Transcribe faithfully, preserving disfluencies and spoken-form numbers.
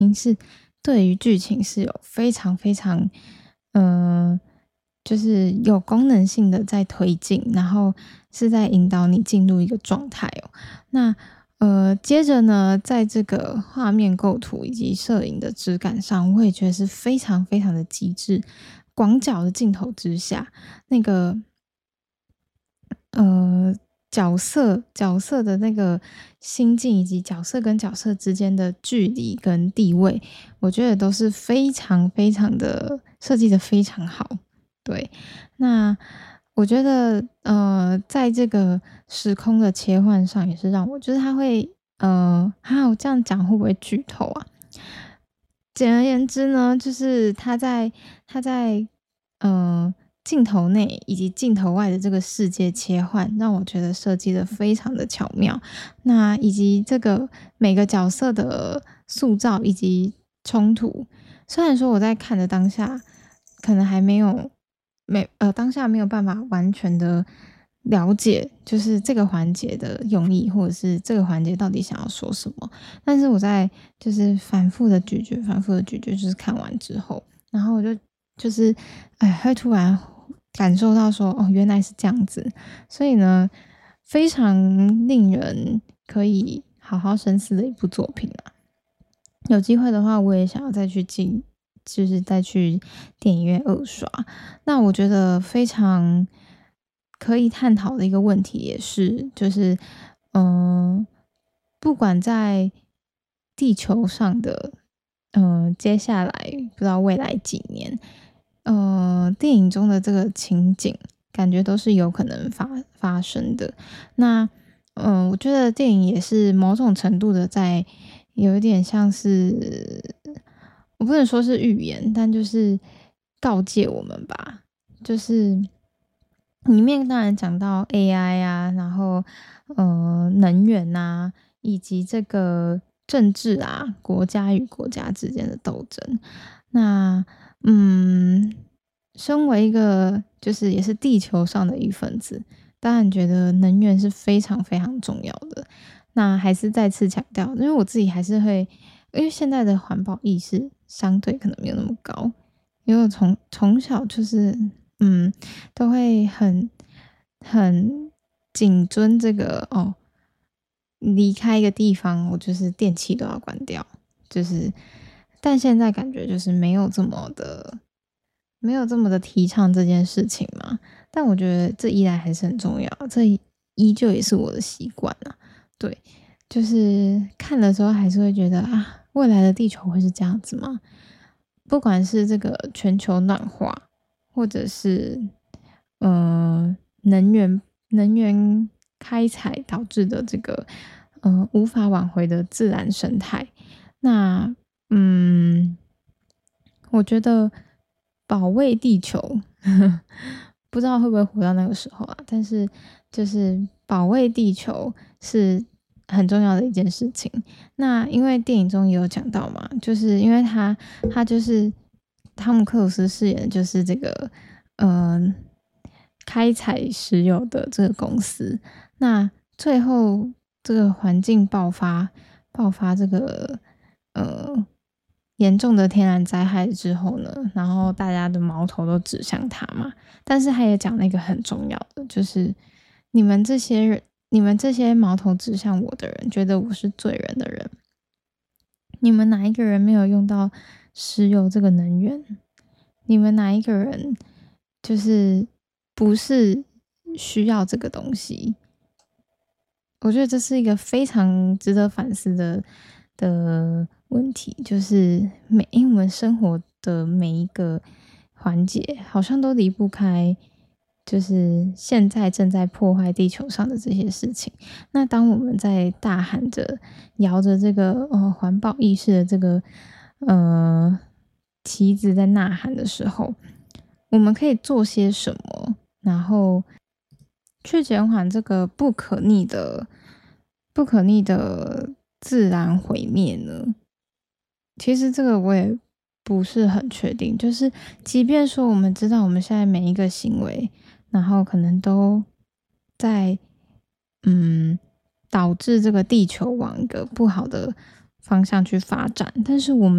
因是对于剧情是有非常非常，呃，就是有功能性的在推进，然后是在引导你进入一个状态哦。那呃，接着呢，在这个画面构图以及摄影的质感上，我也觉得是非常非常的极致。广角的镜头之下，那个呃，角色角色的那个心境，以及角色跟角色之间的距离跟地位，我觉得都是非常非常的设计得非常好。对，那我觉得，呃，在这个时空的切换上也是让我就是它会呃，哈，我这样讲会不会剧透啊？简而言之呢，就是它在它在，呃，镜头内以及镜头外的这个世界切换，让我觉得设计得非常的巧妙。那以及这个每个角色的塑造以及冲突，虽然说我在看的当下，可能还没有没呃，当下没有办法完全地了解，就是这个环节的用意，或者是这个环节到底想要说什么。但是我在就是反复地咀嚼反复地咀嚼，就是看完之后，然后我就就是，哎，会突然感受到说，哦，原来是这样子。所以呢，非常令人可以好好深思的一部作品啊。有机会的话，我也想要再去进就是再去电影院二刷。那我觉得非常可以探讨的一个问题也是，就是，呃，不管在地球上的，呃，接下来不知道未来几年，呃，电影中的这个情景，感觉都是有可能发发生的。那，呃，我觉得电影也是某种程度的在有一点像是我不能说是预言，但就是告诫我们吧。就是里面当然讲到 AI 啊，然后，呃，能源啊，以及这个政治啊，国家与国家之间的斗争。那，嗯，身为一个就是也是地球上的一份子，当然觉得能源是非常非常重要的。那还是再次强调，因为我自己还是会因为现在的环保意识相对可能没有那么高，因为我从从小就是，嗯，都会很很谨遵这个，哦，离开一个地方，我就是电器都要关掉。就是但现在感觉就是没有这么的没有这么的提倡这件事情嘛。但我觉得这依然还是很重要，这依旧也是我的习惯啊。对，就是看的时候还是会觉得，啊，未来的地球会是这样子吗？不管是这个全球暖化，或者是，呃，能源能源开采导致的这个，呃，无法挽回的自然生态。那，嗯，我觉得保卫地球，不知道会不会活到那个时候啊，但是就是保卫地球是很重要的一件事情。那因为电影中也有讲到嘛，就是因为他他就是汤姆克鲁斯饰演的就是这个，呃，开采石油的这个公司。那最后这个环境爆发爆发这个，呃，严重的天然灾害之后呢，然后大家的矛头都指向他嘛。但是他也讲了一个很重要的，就是你们这些人你们这些矛头指向我的人，觉得我是罪人的人，你们哪一个人没有用到石油这个能源？你们哪一个人就是不是需要这个东西？我觉得这是一个非常值得反思的的问题。就是每因为我们生活的每一个环节，好像都离不开就是现在正在破坏地球上的这些事情。那当我们在大喊着，摇着这个，呃，环保意识的这个，呃，旗子在呐喊的时候，我们可以做些什么，然后去减缓这个不可逆的不可逆的自然毁灭呢？其实这个我也不是很确定，就是即便说我们知道我们现在每一个行为，然后可能都在，嗯，导致这个地球往一个不好的方向去发展。但是我们